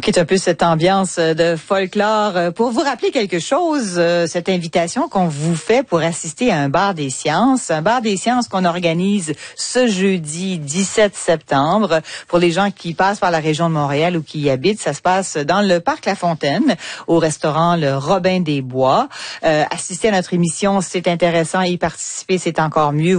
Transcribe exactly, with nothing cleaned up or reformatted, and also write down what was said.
quitte un peu cette ambiance de folklore pour vous rappeler quelque chose, cette invitation qu'on vous fait pour assister à un bar des sciences, un bar des sciences qu'on organise ce jeudi dix-sept septembre. Pour les gens qui passent par la région de Montréal ou qui y habitent, ça se passe dans le parc La Fontaine, au restaurant Le Robin des Bois. Euh, assister à notre émission, c'est intéressant, y participer, c'est encore mieux.